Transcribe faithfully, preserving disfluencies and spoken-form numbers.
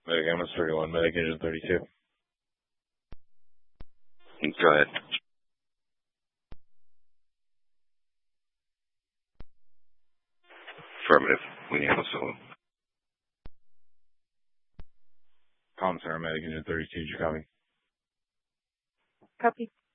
Medic Ambulance thirty-one, Medic Engine thirty-two. Go ahead. Affirmative. We handle so. Comm Center, Medic Engine thirty-two, did you copy? Copy.